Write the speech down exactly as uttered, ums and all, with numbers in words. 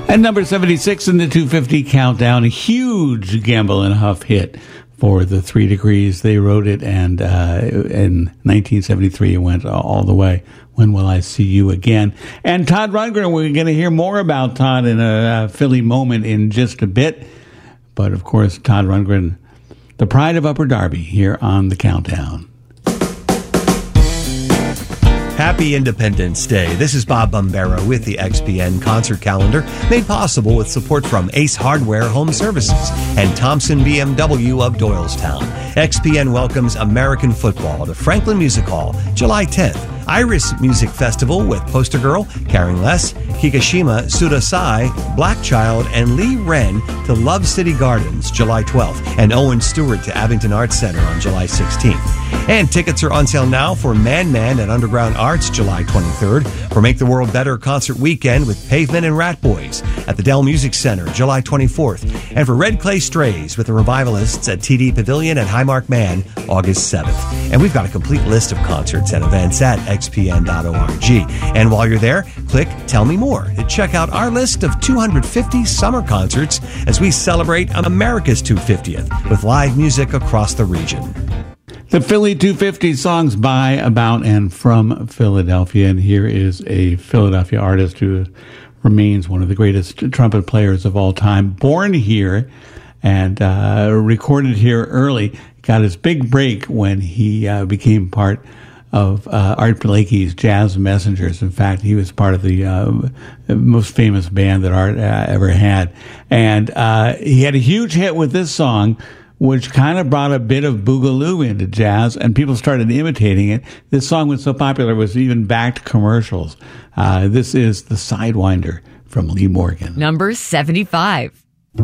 And number seventy-six in the two fifty countdown, a huge Gamble and Huff hit for the Three Degrees. They wrote it, and uh, in nineteen seventy-three, it went all the way. When Will I See You Again? And Todd Rundgren, we're going to hear more about Todd in a, a Philly moment in just a bit. But, of course, Todd Rundgren, the pride of Upper Darby, here on the Countdown. Happy Independence Day. This is Bob Bombero with the X P N concert calendar, made possible with support from Ace Hardware Home Services and Thompson B M W of Doylestown. X P N welcomes American football to Franklin Music Hall, July tenth. Iris Music Festival with Poster Girl, Karen Less, Kigashima Sudasai, Black Child, and Lee Wren to Love City Gardens, July twelfth, and Owen Stewart to Abington Arts Center on July sixteenth. And tickets are on sale now for Man Man at Underground Arts, July twenty-third, for Make the World Better concert weekend with Pavement and Rat Boys at the Dell Music Center, July twenty-fourth, and for Red Clay Strays with the Revivalists at T D Pavilion at Highmark Man, August seventh. And we've got a complete list of concerts and events at x p n dot org. And while you're there, click Tell Me More to check out our list of two hundred fifty summer concerts as we celebrate America's two hundred fiftieth with live music across the region. The Philly two fifty songs by, about, and from Philadelphia. And here is a Philadelphia artist who remains one of the greatest trumpet players of all time. Born here and uh, recorded here early. Got his big break when he uh, became part of uh, Art Blakey's Jazz Messengers. In fact, he was part of the uh, most famous band that Art uh, ever had. And uh, he had a huge hit with this song, which kind of brought a bit of boogaloo into jazz, and people started imitating it. This song was so popular, it was even backed commercials. Uh, this is The Sidewinder from Lee Morgan. Number seventy-five.